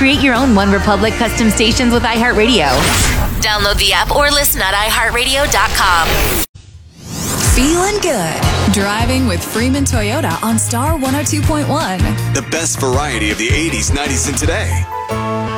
Create your own One Republic custom stations with iHeartRadio. Download the app or listen at iHeartRadio.com. Feeling good. Driving with Freeman Toyota on Star 102.1. The best variety of the 80s, 90s, and today.